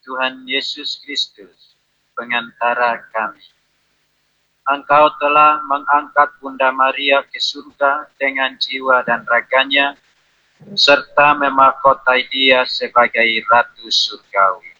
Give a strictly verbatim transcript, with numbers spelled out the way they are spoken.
Tuhan Yesus Kristus, pengantara kami. Engkau telah mengangkat Bunda Maria ke surga dengan jiwa dan raganya, serta memahkotai dia sebagai Ratu Surgawi.